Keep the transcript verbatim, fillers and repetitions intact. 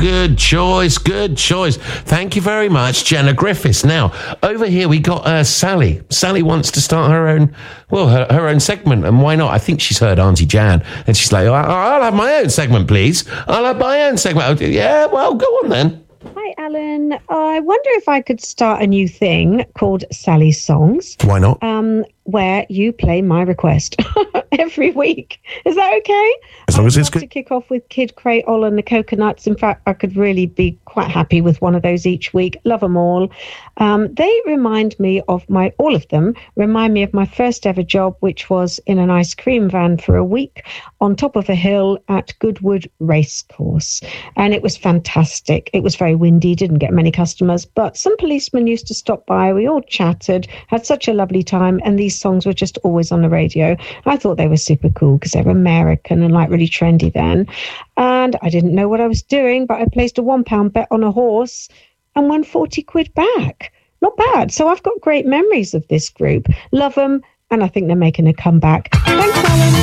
good choice, good choice. Thank you very much, Jenna Griffiths. Now, over here we got uh, Sally. Sally wants to start her own, well, her, her own segment, and why not? I think she's heard Auntie Jan, and she's like, I'll have my own segment, please. I'll have my own segment. Yeah, well, go on then. Hi, Alan. I wonder if I could start a new thing called Sally's Songs. Why not? Um, where you play my request every week. Is that okay? As long as it's good. To kick off with Kid Cradle and the Coconuts. In fact, I could really be quite happy with one of those each week. Love them all. Um, they remind me of my, all of them, remind me of my first ever job, which was in an ice cream van for a week on top of a hill at Goodwood Racecourse. And it was fantastic. It was very windy, didn't get many customers, but some policemen used to stop by. We all chatted, had such a lovely time, and these songs were just always on the radio. I thought they were super cool because they were American and like really trendy then. And I didn't know what I was doing, but I placed a one pound bet on a horse and won forty quid back. Not bad. So I've got great memories of this group. Love them. And I think they're making a comeback. Thanks, Alan.